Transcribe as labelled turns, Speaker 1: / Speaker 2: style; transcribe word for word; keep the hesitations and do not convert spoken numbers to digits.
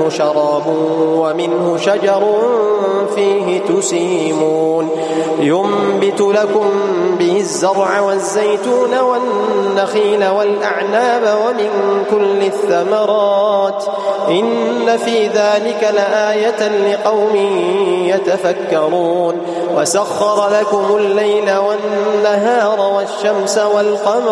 Speaker 1: منه شراب ومنه شجر فيه تسيمون ينبت لكم به الزرع والزيتون والنخيل والأعناب ومن كل الثمرات إن في ذلك لآية لقوم يتفكرون وسخر لكم الليل والنهار والشمس والقمر